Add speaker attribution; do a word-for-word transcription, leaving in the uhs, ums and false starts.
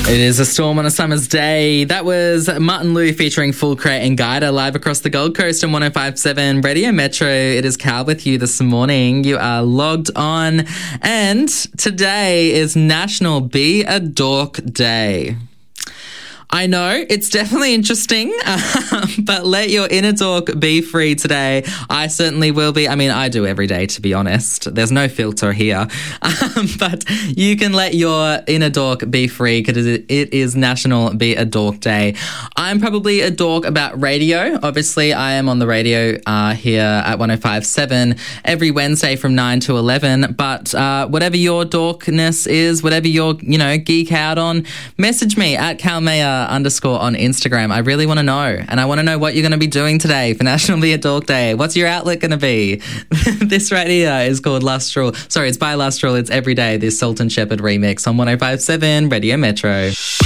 Speaker 1: It is a storm on a summer's day. That was Martin Lou featuring Full Crate and Guider live across the Gold Coast on one oh five point seven Radio Metro. It is Cal with you this morning. You are logged on, and today is National Be a Dork Day. I know, it's definitely interesting, um, but let your inner dork be free today. I certainly will be. I mean, I do every day, to be honest. There's no filter here. Um, but you can let your inner dork be free because it is National Be a Dork Day. I'm probably a dork about radio. Obviously, I am on the radio uh, here at one oh five point seven every Wednesday from nine to eleven. But uh, whatever your dorkness is, whatever you're, you know, geek out on, message me at Calmaya underscore on Instagram. I really want to know, and I want to know what you're going to be doing today for National Be a Dork Day. What's your outlet going to be? This right here is called Lustral. Sorry, it's by Lustral. It's Every Day, this Sultan Shepherd remix on one oh five point seven Radio Metro.